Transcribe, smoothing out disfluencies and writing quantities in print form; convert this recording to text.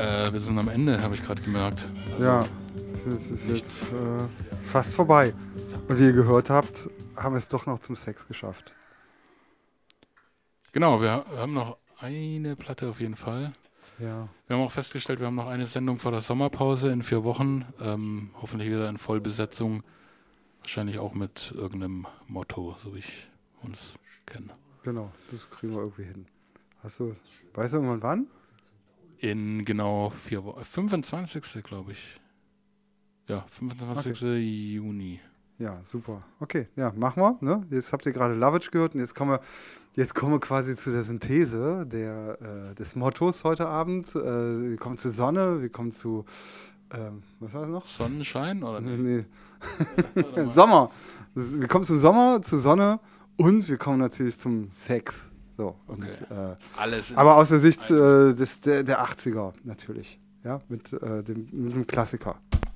Wir sind am Ende, habe ich gerade gemerkt. Also ja, es ist jetzt fast vorbei. Und wie ihr gehört habt, haben wir es doch noch zum Sex geschafft. Genau, wir haben noch eine Platte auf jeden Fall. Ja. Wir haben auch festgestellt, wir haben noch eine Sendung vor der Sommerpause in 4 Wochen. Hoffentlich wieder in Vollbesetzung. Wahrscheinlich auch mit irgendeinem Motto, so wie ich uns kenne. Genau, das kriegen wir irgendwie hin. Weißt du irgendwann wann? In genau 4 Wochen. 25. glaube ich. Ja, 25. Juni. Ja, super. Okay, ja, machen wir. Ne? Jetzt habt ihr gerade Lovitch gehört und jetzt kommen wir quasi zu der Synthese des Mottos heute Abend. Wir kommen zur Sonne, wir kommen zu, was war das noch? Sonnenschein oder Nee. Sommer. Wir kommen zum Sommer, zur Sonne und wir kommen natürlich zum Sex. So, Okay. Und, alles. aber aus der Sicht der 80er natürlich. Ja, mit dem Klassiker.